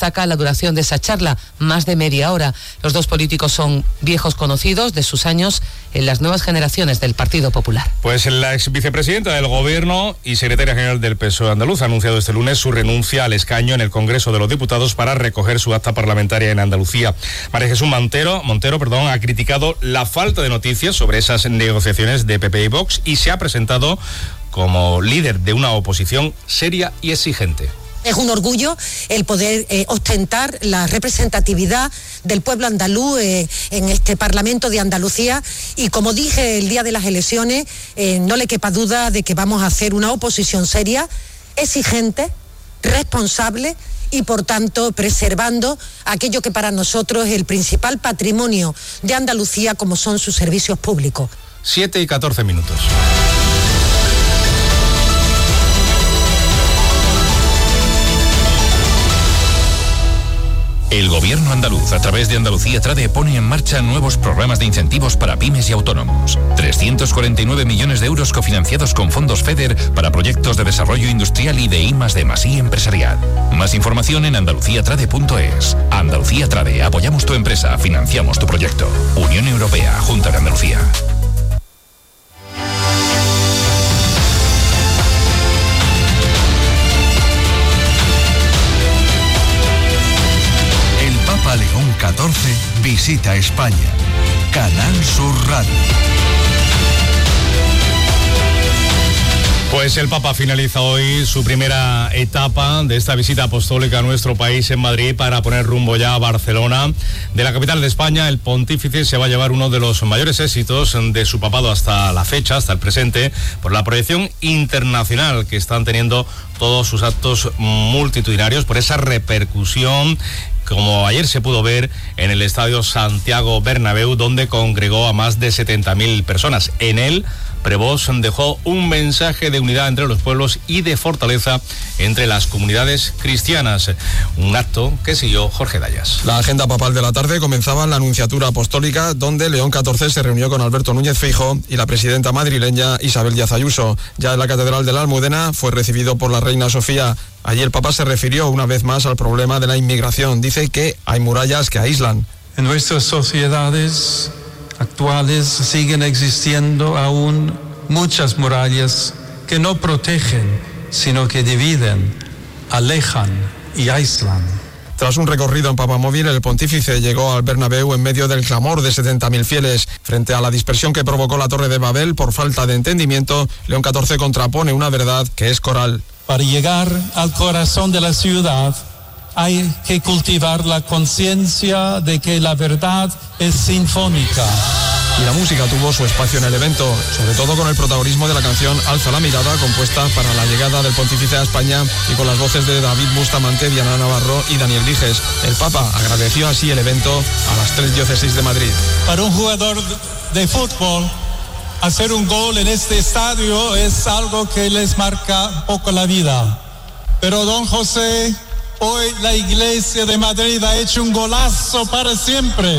destaca la duración de esa charla, más de media hora. Los dos políticos son viejos conocidos de sus años en las nuevas generaciones del Partido Popular. Pues la ex vicepresidenta del Gobierno y secretaria general del PSOE andaluz ha anunciado este lunes su renuncia al escaño en el Congreso de los Diputados para recoger su acta parlamentaria en Andalucía. María Jesús Montero, ha criticado la falta de noticias sobre esas negociaciones de PP y Vox y se ha presentado como líder de una oposición seria y exigente. Es un orgullo el poder ostentar la representatividad del pueblo andaluz en este Parlamento de Andalucía y, como dije el día de las elecciones, no le quepa duda de que vamos a hacer una oposición seria, exigente, responsable y, por tanto, preservando aquello que para nosotros es el principal patrimonio de Andalucía, como son sus servicios públicos. 7:14. El Gobierno andaluz, a través de Andalucía Trade, pone en marcha nuevos programas de incentivos para pymes y autónomos. 349 millones de euros cofinanciados con fondos FEDER para proyectos de desarrollo industrial y de I+D+I empresarial. Más información en andaluciatrade.es. Andalucía Trade, apoyamos tu empresa, financiamos tu proyecto. Unión Europea, Junta de Andalucía. León XIV visita España. Canal Sur Radio. Pues el Papa finaliza hoy su primera etapa de esta visita apostólica a nuestro país en Madrid para poner rumbo ya a Barcelona. De la capital de España, el pontífice se va a llevar uno de los mayores éxitos de su papado hasta la fecha, hasta el presente, por la proyección internacional que están teniendo todos sus actos multitudinarios, por esa repercusión, como ayer se pudo ver en el Estadio Santiago Bernabéu, donde congregó a más de 70.000 personas. En él, Prevost dejó un mensaje de unidad entre los pueblos y de fortaleza entre las comunidades cristianas. Un acto que siguió Jorge Dayas. La agenda papal de la tarde comenzaba en la Anunciatura Apostólica, donde León XIV se reunió con Alberto Núñez Feijóo y la presidenta madrileña Isabel Díaz Ayuso. Ya en la Catedral de la Almudena fue recibido por la reina Sofía. Allí el Papa se refirió una vez más al problema de la inmigración. Dice que hay murallas que aíslan. En nuestras sociedades actuales siguen existiendo aún muchas murallas que no protegen, sino que dividen, alejan y aíslan. Tras un recorrido en papamóvil, el pontífice llegó al Bernabéu en medio del clamor de 70.000 fieles. Frente a la dispersión que provocó la Torre de Babel por falta de entendimiento, León XIV contrapone una verdad que es coral. Para llegar al corazón de la ciudad, hay que cultivar la conciencia de que la verdad es sinfónica. Y la música tuvo su espacio en el evento, sobre todo con el protagonismo de la canción Alza la mirada, compuesta para la llegada del pontífice a España y con las voces de David Bustamante, Diana Navarro y Daniel Dijes. El Papa agradeció así el evento a las 3 diócesis de Madrid. Para un jugador de fútbol, hacer un gol en este estadio es algo que les marca un poco la vida. Pero don José, hoy la Iglesia de Madrid ha hecho un golazo para siempre.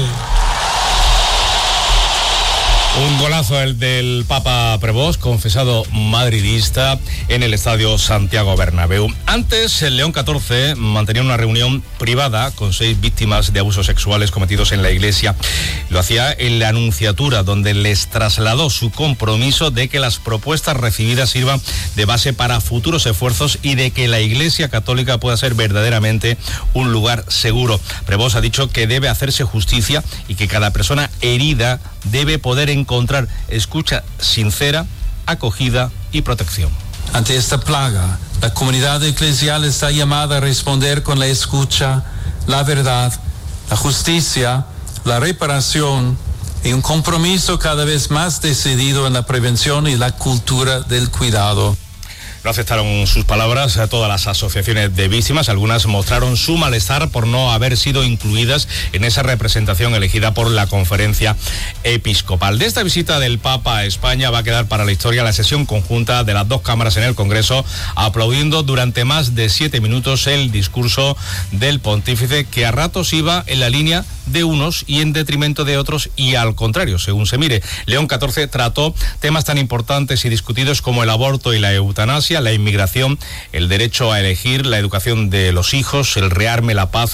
Un golazo el del Papa Prevost, confesado madridista, en el Estadio Santiago Bernabéu. Antes, el León XIV mantenía una reunión privada con 6 víctimas de abusos sexuales cometidos en la Iglesia. Lo hacía en la Anunciatura, donde les trasladó su compromiso de que las propuestas recibidas sirvan de base para futuros esfuerzos y de que la Iglesia Católica pueda ser verdaderamente un lugar seguro. Prevost ha dicho que debe hacerse justicia y que cada persona herida debe poder encontrar escucha sincera, acogida y protección. Ante esta plaga, la comunidad eclesial está llamada a responder con la escucha, la verdad, la justicia, la reparación y un compromiso cada vez más decidido en la prevención y la cultura del cuidado. No aceptaron sus palabras a todas las asociaciones de víctimas. Algunas mostraron su malestar por no haber sido incluidas en esa representación elegida por la Conferencia Episcopal. De esta visita del Papa a España va a quedar para la historia la sesión conjunta de las 2 cámaras en el Congreso, aplaudiendo durante más de 7 minutos el discurso del pontífice, que a ratos iba en la línea de unos y en detrimento de otros, y al contrario, según se mire. León XIV trató temas tan importantes y discutidos como el aborto y la eutanasia, la inmigración, el derecho a elegir, la educación de los hijos, el rearme, la paz,